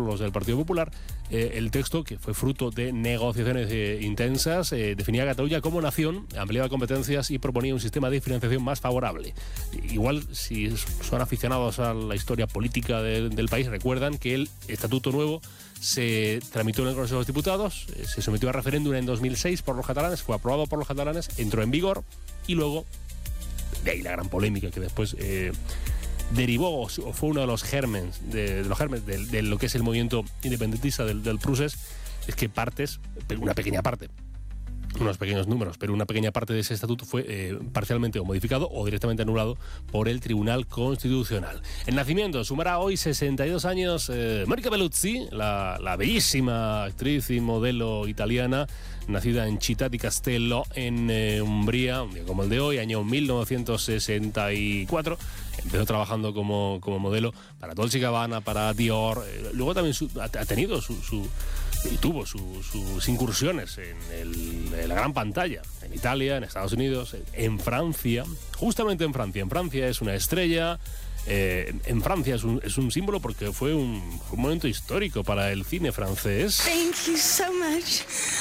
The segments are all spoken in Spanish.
los del Partido Popular, el texto, que fue fruto de negociaciones intensas, definía a Cataluña como nación, ampliaba competencias y proponía un sistema de financiación más favorable. Igual, si son aficionados a la historia política del país, recuerdan que el Estatuto Nuevo se tramitó en el Consejo de los Diputados, se sometió a referéndum en 2006 por los catalanes, fue aprobado por los catalanes, entró en vigor y luego, de ahí la gran polémica que después derivó o fue uno de los gérmenes de lo que es el movimiento independentista del Prusés, es que una pequeña parte, unos pequeños números, pero una pequeña parte de ese estatuto fue parcialmente o modificado o directamente anulado por el Tribunal Constitucional. En nacimiento sumará hoy 62 años Monica Bellucci, la bellísima actriz y modelo italiana, nacida en Città di Castello, en Umbría, un día como el de hoy, año 1964. Empezó trabajando como modelo para Dolce & Gabbana, para Dior. Luego también tuvo sus incursiones en la gran pantalla, en Italia, en Estados Unidos, en Francia, justamente en Francia. En Francia es una estrella. En Francia es un símbolo porque fue un momento histórico para el cine francés. Thank you so much,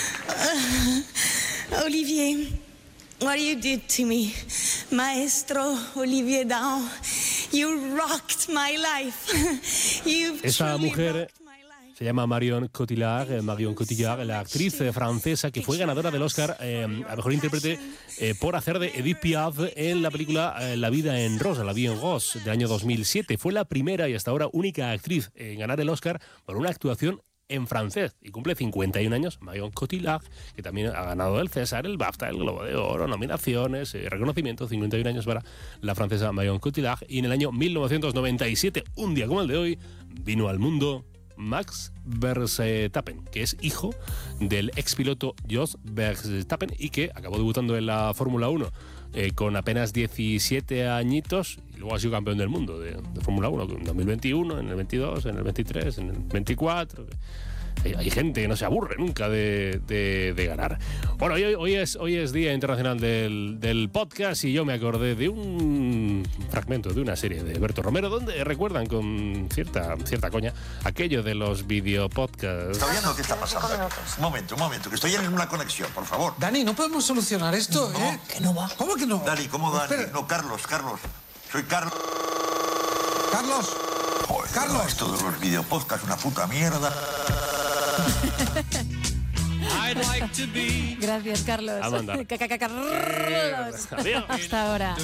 Olivier. What you did to me, Maestro Olivier Dahan. You rocked my life. Esta mujer se llama Marion Cotillard, la actriz francesa que fue ganadora del Oscar a mejor intérprete por hacer de Edith Piaf en la película La vida en rosa, La vie en rose, del año 2007. Fue la primera y hasta ahora única actriz en ganar el Oscar por una actuación en francés, y cumple 51 años, Marion Cotillard, que también ha ganado el César, el BAFTA, el Globo de Oro, nominaciones, reconocimientos. 51 años para la francesa Marion Cotillard. Y en el año 1997, un día como el de hoy, vino al mundo Max Verstappen, que es hijo del expiloto Jos Verstappen y que acabó debutando en la Fórmula 1 con apenas 17 añitos, y luego ha sido campeón del mundo de Fórmula 1 en 2021, en el 22, en el 23, en el 24. Hay gente que no se aburre nunca de ganar. Bueno, hoy es Día Internacional del Podcast, y yo me acordé de un fragmento de una serie de Berto Romero donde recuerdan con cierta coña aquello de los videopodcasts. ¿Está oyendo qué está pasando? Un momento, que estoy en una conexión, por favor. Dani, no podemos solucionar esto, No, ¿eh? que no va. ¿Cómo que no? Dani, ¿cómo Dani? Espera. No, Carlos. Soy Carlos. Carlos. Joder, Carlos. no, esto de los videopodcasts, una puta mierda. Gracias, Carlos. Amanda. Carlos. Adiós. Hasta ahora.